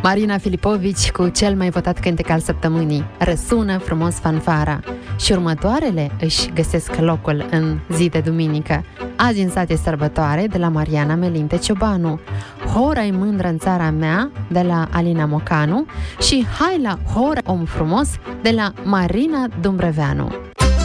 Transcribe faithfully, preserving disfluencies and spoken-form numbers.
Marina Filipovici cu cel mai votat cântec al săptămânii. Răsună frumos fanfara. Și următoarele își găsesc locul în zi de duminică. Azi în sat e sărbătoare de la Mariana Melinte Ciobanu. Hora-i mândră în țara mea de la Alina Mocanu și Hai la Hora om frumos de la Marina Dumbreveanu.